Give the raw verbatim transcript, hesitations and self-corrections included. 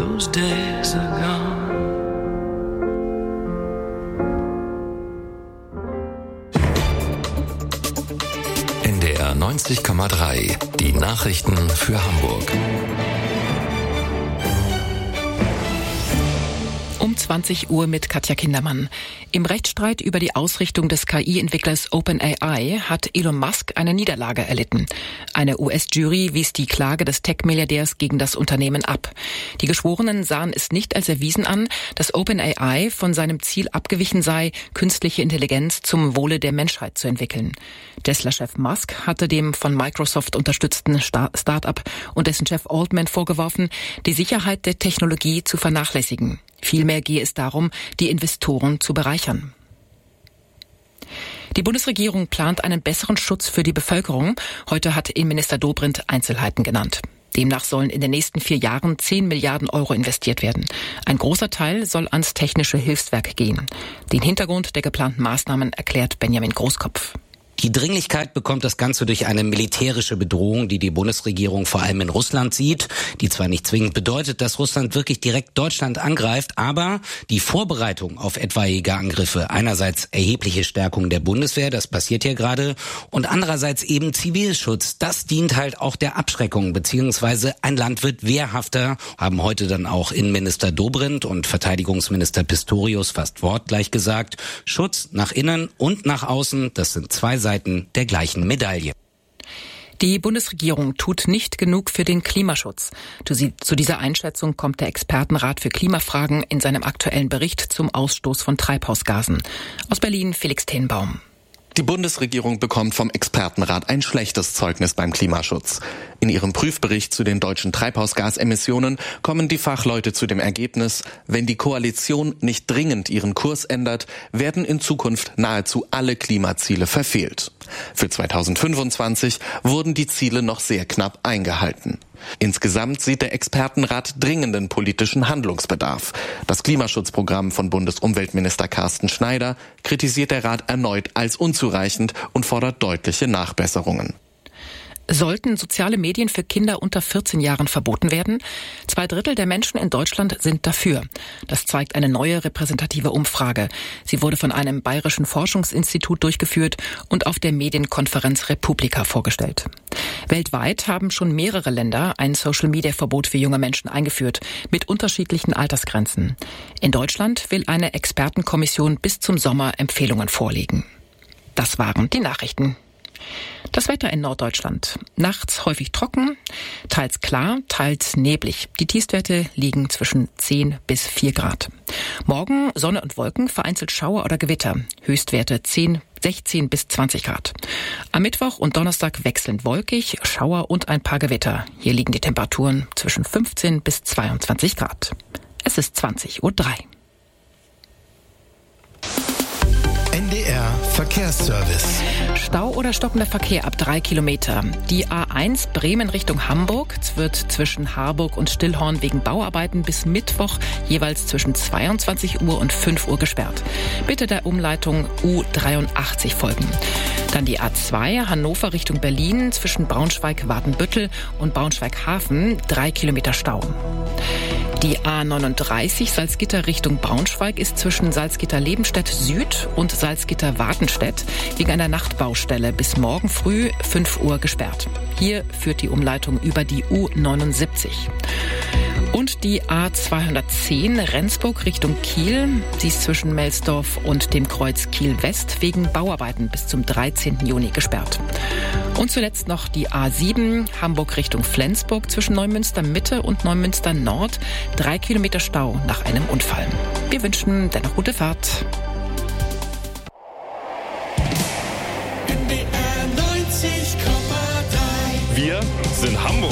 those days are gone. N D R neunzig Komma drei, die Nachrichten für Hamburg. Um zwanzig Uhr mit Katja Kindermann. Im Rechtsstreit über die Ausrichtung des K I-Entwicklers OpenAI hat Elon Musk eine Niederlage erlitten. Eine U S-Jury wies die Klage des Tech-Milliardärs gegen das Unternehmen ab. Die Geschworenen sahen es nicht als erwiesen an, dass OpenAI von seinem Ziel abgewichen sei, künstliche Intelligenz zum Wohle der Menschheit zu entwickeln. Tesla-Chef Musk hatte dem von Microsoft unterstützten Start-up und dessen Chef Altman vorgeworfen, die Sicherheit der Technologie zu vernachlässigen. Vielmehr gehe es darum, die Investoren zu bereichern. Die Bundesregierung plant einen besseren Schutz für die Bevölkerung. Heute hat Innenminister Dobrindt Einzelheiten genannt. Demnach sollen in den nächsten vier Jahren zehn Milliarden Euro investiert werden. Ein großer Teil soll ans technische Hilfswerk gehen. Den Hintergrund der geplanten Maßnahmen erklärt Benjamin Großkopf. Die Dringlichkeit bekommt das Ganze durch eine militärische Bedrohung, die die Bundesregierung vor allem in Russland sieht, die zwar nicht zwingend bedeutet, dass Russland wirklich direkt Deutschland angreift, aber die Vorbereitung auf etwaige Angriffe, einerseits erhebliche Stärkung der Bundeswehr, das passiert ja gerade, und andererseits eben Zivilschutz, das dient halt auch der Abschreckung, beziehungsweise ein Land wird wehrhafter, haben heute dann auch Innenminister Dobrindt und Verteidigungsminister Pistorius fast wortgleich gesagt, Schutz nach innen und nach außen, das sind zwei Seiten der gleichen Medaille. Die Bundesregierung tut nicht genug für den Klimaschutz. Zu dieser Einschätzung kommt der Expertenrat für Klimafragen in seinem aktuellen Bericht zum Ausstoß von Treibhausgasen. Aus Berlin Felix Tenbaum. Die Bundesregierung bekommt vom Expertenrat ein schlechtes Zeugnis beim Klimaschutz. In ihrem Prüfbericht zu den deutschen Treibhausgasemissionen kommen die Fachleute zu dem Ergebnis, wenn die Koalition nicht dringend ihren Kurs ändert, werden in Zukunft nahezu alle Klimaziele verfehlt. Für zweitausendfünfundzwanzig wurden die Ziele noch sehr knapp eingehalten. Insgesamt sieht der Expertenrat dringenden politischen Handlungsbedarf. Das Klimaschutzprogramm von Bundesumweltminister Carsten Schneider kritisiert der Rat erneut als unzureichend und fordert deutliche Nachbesserungen. Sollten soziale Medien für Kinder unter vierzehn Jahren verboten werden? Zwei Drittel der Menschen in Deutschland sind dafür. Das zeigt eine neue repräsentative Umfrage. Sie wurde von einem bayerischen Forschungsinstitut durchgeführt und auf der Medienkonferenz Republika vorgestellt. Weltweit haben schon mehrere Länder ein Social-Media-Verbot für junge Menschen eingeführt, mit unterschiedlichen Altersgrenzen. In Deutschland will eine Expertenkommission bis zum Sommer Empfehlungen vorlegen. Das waren die Nachrichten. Das Wetter in Norddeutschland. Nachts häufig trocken, teils klar, teils neblig. Die Tiefstwerte liegen zwischen zehn bis vier Grad. Morgen Sonne und Wolken, vereinzelt Schauer oder Gewitter. Höchstwerte zehn, sechzehn bis zwanzig Grad. Am Mittwoch und Donnerstag wechselnd wolkig, Schauer und ein paar Gewitter. Hier liegen die Temperaturen zwischen fünfzehn bis zweiundzwanzig Grad. Es ist zwanzig Uhr drei. N D R Verkehrsservice. Stau oder stockender Verkehr ab drei Kilometer. Die A eins Bremen Richtung Hamburg wird zwischen Harburg und Stillhorn wegen Bauarbeiten bis Mittwoch jeweils zwischen zweiundzwanzig Uhr und fünf Uhr gesperrt. Bitte der Umleitung U dreiundachtzig folgen. Dann die A zwei Hannover Richtung Berlin zwischen Braunschweig-Watenbüttel und Braunschweig-Hafen, drei Kilometer Stau. Die A neununddreißig Salzgitter Richtung Braunschweig ist zwischen Salzgitter-Lebenstedt Süd und Salzgitter-Wartenstedt wegen einer Nachtbaustelle bis morgen früh fünf Uhr gesperrt. Hier führt die Umleitung über die U neunundsiebzig. Und die A zweihundertzehn Rendsburg Richtung Kiel. Sie ist zwischen Melsdorf und dem Kreuz Kiel-West wegen Bauarbeiten bis zum dreizehnten Juni gesperrt. Und zuletzt noch die A sieben Hamburg Richtung Flensburg zwischen Neumünster Mitte und Neumünster Nord. Drei Kilometer Stau nach einem Unfall. Wir wünschen dennoch gute Fahrt. N D R neunzig Komma drei. Wir sind Hamburg.